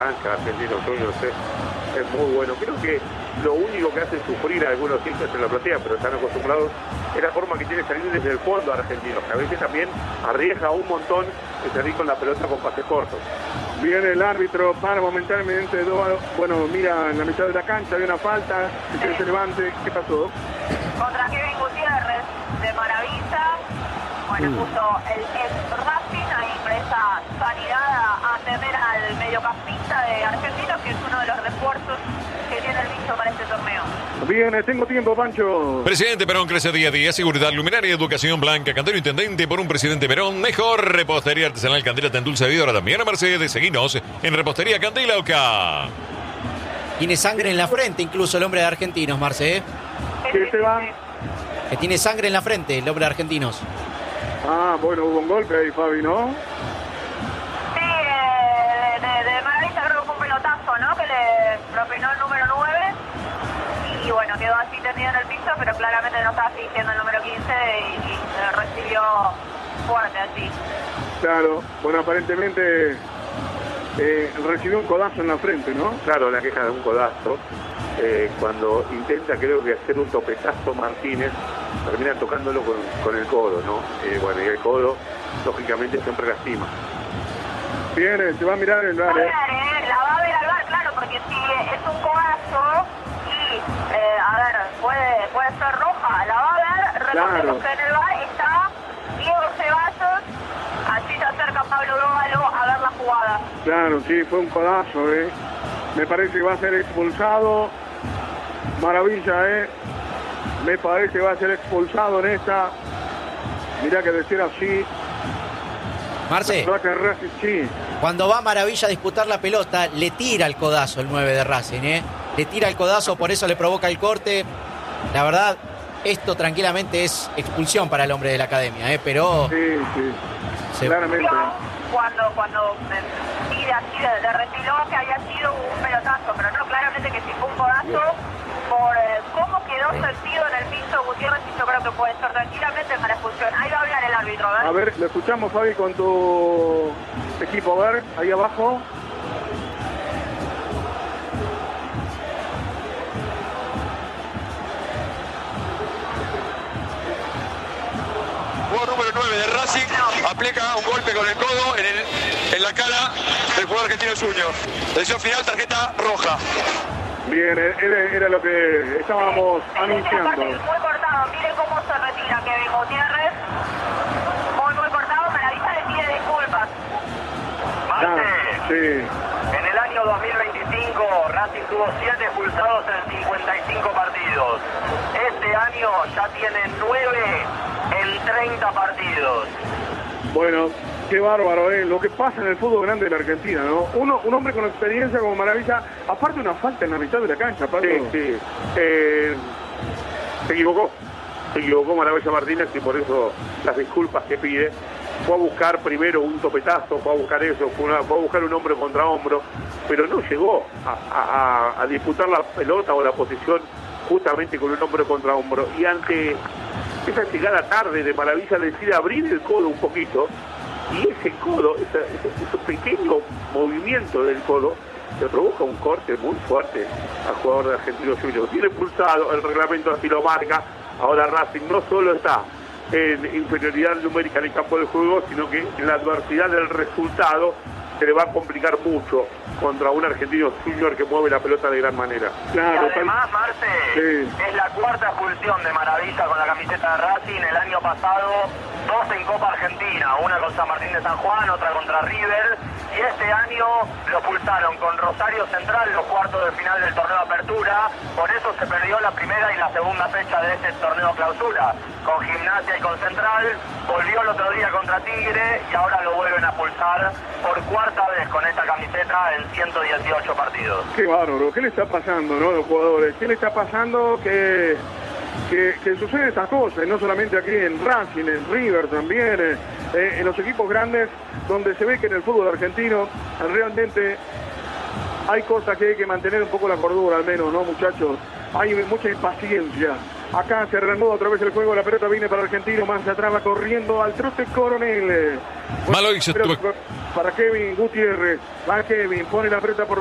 cancha, Argentinos Juniors es muy bueno. Creo que lo único que hace sufrir a algunos hinchas en la platea, pero están acostumbrados, es la forma que tiene de salir desde el fondo Argentinos, que a veces también arriesga un montón de salir con la pelota con pases cortos. Viene el árbitro para momentáneamente, bueno, mira, en la mitad de la cancha hay una falta, que se levante. ¿Qué pasó? Contra Kevin Gutiérrez, de Maravilla. Bueno, puso el Racing ahí presta sanidad a atender al mediocampista de Argentinos, que es uno de los refuerzos que tiene el bicho para este torneo. Bien, tengo tiempo, Pancho. Presidente Perón crece día a día. Seguridad, luminaria, educación blanca. Cantero intendente por un presidente Perón. Mejor repostería artesanal Candela en dulce vida. Ahora también a Mercedes. Seguinos en Repostería Candela Oca. Tiene sangre en la frente incluso el hombre de Argentinos, Marce. ¿Qué te va? Que tiene sangre en la frente el hombre de Argentinos. Ah, bueno, hubo un golpe ahí, Fabi, ¿no? Sí, de Maravilla creo que fue un pelotazo, ¿no? Que le propinó el número 9. Y bueno, quedó así tendido en el piso, pero claramente no estaba asistiendo el número 15 y recibió fuerte allí. Claro, bueno, aparentemente recibió un codazo en la frente, ¿no? Claro, la queja de un codazo. Cuando intenta, creo que hacer un topetazo Martínez, termina tocándolo con el codo, ¿no? Bueno, y el codo, lógicamente, siempre lastima. Bien, se va a mirar el área. La va a ver al bar, claro, porque si es un codazo y, a ver, puede ser roja, la va a ver, recordemos que en el bar está Diego Ceballos, allí se acerca Pablo Dóvalo a ver la jugada. Claro, sí, fue un codazo, Me parece que va a ser expulsado. Maravilla, Me parece que va a ser expulsado en esta. Mirá que decir así. Marce, sí. Cuando va Maravilla a disputar la pelota, le tira el codazo el 9 de Racing, Le tira el codazo, por eso le provoca el corte. La verdad, esto tranquilamente es expulsión para el hombre de la academia, Pero... Sí, claramente. Cuando tira así de retiró que había sido un pelotazo, pero no, claramente que si fue un codazo, por cómo quedó sentido en el piso Gutiérrez, y yo creo que puede ser tranquilamente para expulsión. Ahí va a hablar el árbitro, A ver, lo escuchamos, Fabi, con tu equipo, a ver, ahí abajo. Jugador número 9 de Racing aplica un golpe con el codo en la cara del jugador Argentino Juniors. Decisión final, tarjeta roja. Bien, era lo que estábamos anunciando. Muy cortado, miren cómo se retira Kevin Gutiérrez. Muy cortado, Maravilla le pide disculpas. Sí. En el año 2025 Racing tuvo 7 expulsados en 55 partidos. Este año ya tiene 9 en 30 partidos. Bueno, qué bárbaro, lo que pasa en el fútbol grande de la Argentina, ¿no? Un hombre con experiencia como Maravilla, aparte una falta en la mitad de la cancha, Pablo. Sí. Se equivocó Maravilla Martínez y por eso las disculpas que pide. Fue a buscar primero un topetazo, fue a buscar eso, fue a buscar un hombro contra hombro, pero no llegó a disputar la pelota o la posición justamente con un hombro contra hombro. Y ante esa llegada tarde de Maravilla decide abrir el codo un poquito, y ese codo, ese pequeño movimiento del codo, le provoca un corte muy fuerte al jugador de Argentinos Juniors. Tiene pulsado, el reglamento así lo marca. Ahora Racing no solo está en inferioridad numérica en el campo de juego, sino que en la adversidad del resultado se le va a complicar mucho contra un Argentino Junior que mueve la pelota de gran manera. Claro, y además, Marce, es la cuarta expulsión de Maravilla con la camiseta de Racing. El año pasado 2 en Copa Argentina, una con San Martín de San Juan, otra contra River, y este año lo expulsaron con Rosario Central los cuartos de final del torneo Apertura. Por eso se perdió la primera y la segunda fecha de este torneo Clausura con Gimnasia y con Central. Volvió el otro día contra Tigre y ahora lo vuelven a expulsar por cuarta vez con esta camiseta en 118 partidos. Qué bárbaro, ¿qué le está pasando, no, a los jugadores? ¿Qué le está pasando que suceden estas cosas? No solamente aquí en Racing, en River también, en los equipos grandes, donde se ve que en el fútbol argentino realmente hay cosas que hay que mantener un poco la cordura, al menos, ¿no, muchachos? Hay mucha impaciencia Acá se reanuda otra vez el juego, la pelota viene para Argentino, más atrás va corriendo al trote Coronel. Malo hizo. Para Kevin Gutiérrez, va Kevin, pone la pelota por